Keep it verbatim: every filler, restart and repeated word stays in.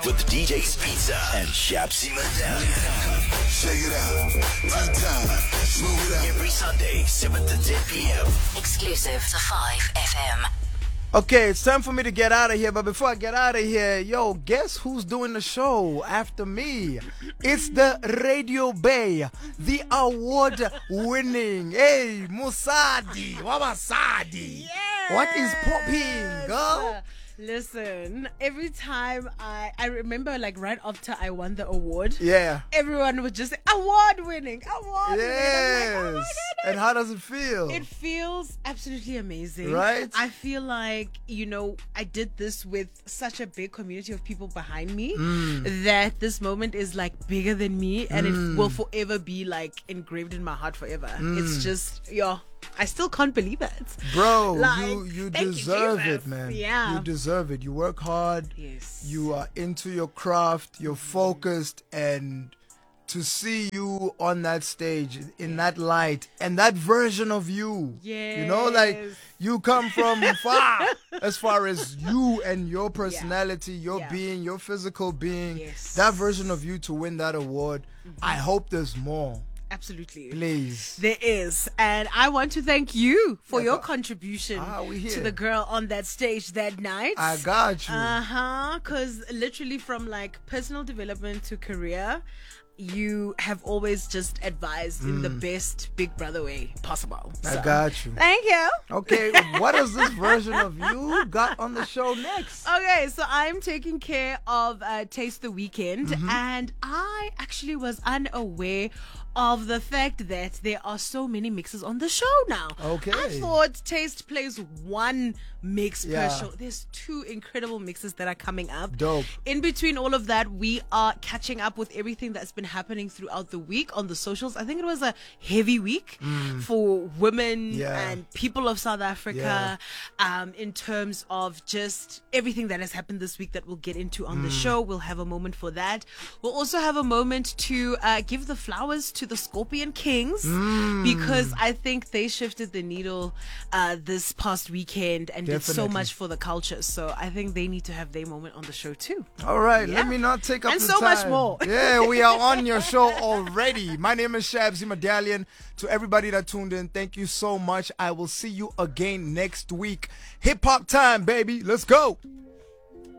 with D J's Pizza and Shapsy Medallion. Check it out. One time. Smooth it out. Every Sunday, seven to ten p.m. Exclusive to five F M. Okay, it's time for me to get out of here. But before I get out of here, yo, guess who's doing the show after me? It's the Radio Bay, the award-winning, hey, Musadi, Wamasadi. Yes. What is popping, girl? Listen, every time I I remember like right after I won the award, Yeah. everyone would just say award winning, award winning. Yes. I'm like, oh my And how does it feel? It feels absolutely amazing. Right? I feel like, you know, I did this with such a big community of people behind me Mm. that this moment is like bigger than me and it will forever be like engraved in my heart forever. Mm. It's just, yeah, I still can't believe it. Bro, Like, you, you thank you, deserve Jesus. it, man. Yeah. You deserve it. You work hard. Yes. You are into your craft. You're focused. And to see you on that stage, in that light, and that version of you. You know, like, Yes. you come from far as far as you and your personality, your Yeah. being, your physical being. Yes. That version of you to win that award. I hope there's more. Absolutely. Please. There is. And I want to thank you for Yeah, your but- contribution Ah, we to here. the girl on that stage that night. I got you. Uh huh. Because literally, from like personal development to career, you have always just advised in the best Big Brother way possible. I So, got you. Thank you. Okay, what is this version of you got on the show next? Okay, so I'm taking care of uh, Taste the Weekend, Mm-hmm. and I actually was unaware of the fact that there are so many mixes on the show now. Okay. I thought Taste plays one mix Yeah. per show. There's two incredible mixes that are coming up. Dope. In between all of that, we are catching up with everything that's been happening throughout the week on the socials. I think it was a heavy week for women Mm. Yeah. and people of South Africa, um, in terms of just everything that has happened this week that we'll get into on the show. We'll have a moment for that. We'll also have a moment to uh, give the flowers to the Scorpion Kings because I think they shifted the needle uh, this past weekend and did so Definitely. much for the culture. So I think they need to have their moment on the show too. All right, Yeah. let me not take up And the so much time. more. Yeah, we are on your show already. My name is Shabsy Medallion. To everybody that tuned in, thank you so much. I will see you again next week. Hip hop time, baby. Let's go.